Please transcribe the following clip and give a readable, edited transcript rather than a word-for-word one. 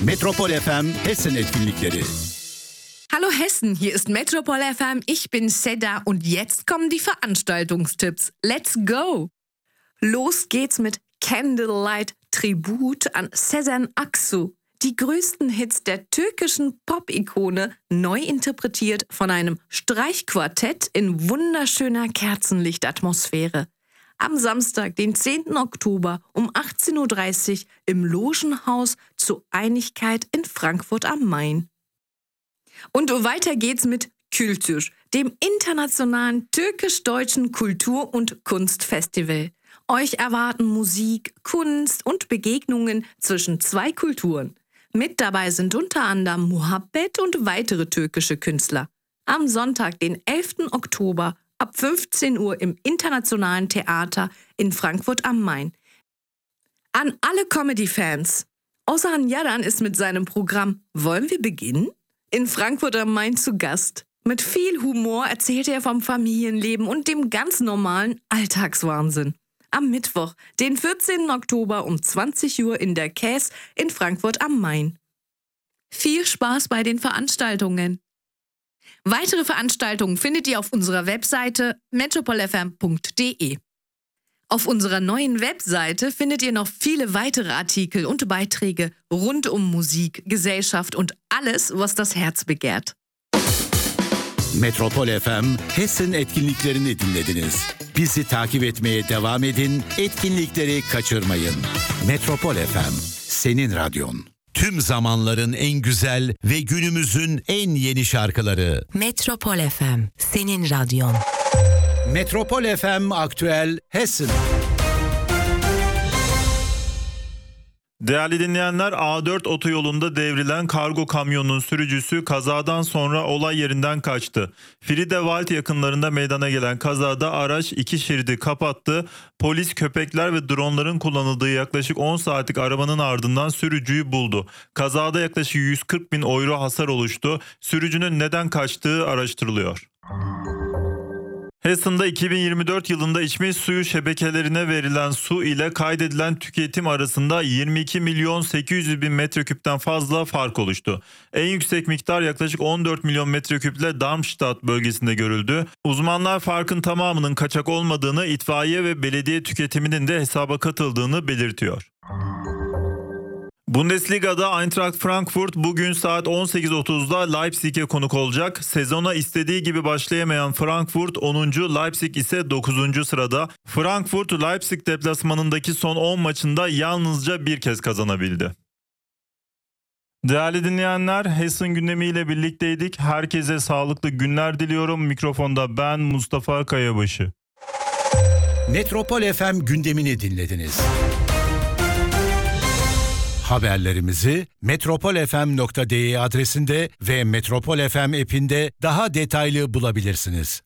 Metropol FM Hessen Etkinlikleri. Hallo Hessen, hier ist Metropol FM, ich bin Seda und jetzt kommen die Veranstaltungstipps. Let's go! Los geht's mit Candlelight Tribut an Sezen Aksu. Die größten Hits der türkischen Pop-Ikone neu interpretiert von einem Streichquartett in wunderschöner Kerzenlichtatmosphäre. Am Samstag, den 10. Oktober um 18.30 Uhr im Logenhaus zur Einigkeit in Frankfurt am Main. Und weiter geht's mit Kültür, dem internationalen türkisch-deutschen Kultur- und Kunstfestival. Euch erwarten Musik, Kunst und Begegnungen zwischen zwei Kulturen. Mit dabei sind unter anderem Muhabbet und weitere türkische Künstler. Am Sonntag, den 11. Oktober ab 15 Uhr im Internationalen Theater in Frankfurt am Main. An alle Comedy-Fans. Ozan Yadan ist mit seinem Programm Wollen wir beginnen? In Frankfurt am Main zu Gast. Mit viel Humor erzählt er vom Familienleben und dem ganz normalen Alltagswahnsinn. Am Mittwoch, den 14. Oktober um 20 Uhr in der Käs in Frankfurt am Main. Viel Spaß bei den Veranstaltungen. Weitere Veranstaltungen findet ihr auf unserer Webseite metropolfm.de. Auf unserer neuen Webseite findet ihr noch viele weitere Artikel und Beiträge rund um Musik, Gesellschaft und alles, was das Herz begehrt. Metropol FM Hessen etkinliklerini dinlediniz. Bizi takip etmeye devam edin, etkinlikleri kaçırmayın. Metropol FM, senin radyon. Tüm zamanların en güzel ve günümüzün en yeni şarkıları. Metropol FM, senin radyon. Metropol FM Aktüel Hessen. Değerli dinleyenler, A4 otoyolunda devrilen kargo kamyonunun sürücüsü kazadan sonra olay yerinden kaçtı. Friedewald yakınlarında meydana gelen kazada araç iki şeridi kapattı. Polis, köpekler ve dronların kullanıldığı yaklaşık 10 saatlik arabanın ardından sürücüyü buldu. Kazada yaklaşık 140 bin euro hasar oluştu. Sürücünün neden kaçtığı araştırılıyor. Hessen'da 2024 yılında içme suyu şebekelerine verilen su ile kaydedilen tüketim arasında 22 milyon 800 bin metreküpten fazla fark oluştu. En yüksek miktar yaklaşık 14 milyon metreküple Darmstadt bölgesinde görüldü. Uzmanlar farkın tamamının kaçak olmadığını, itfaiye ve belediye tüketiminin de hesaba katıldığını belirtiyor. Bundesliga'da Eintracht Frankfurt bugün saat 18.30'da Leipzig'e konuk olacak. Sezona istediği gibi başlayamayan Frankfurt 10. Leipzig ise 9. sırada. Frankfurt Leipzig deplasmanındaki son 10 maçında yalnızca bir kez kazanabildi. Değerli dinleyenler, Hessen gündemiyle birlikteydik. Herkese sağlıklı günler diliyorum. Mikrofonda ben Mustafa Kayabaşı. Metropol FM gündemini dinlediniz. Haberlerimizi metropolfm.de adresinde ve Metropol FM app'inde daha detaylı bulabilirsiniz.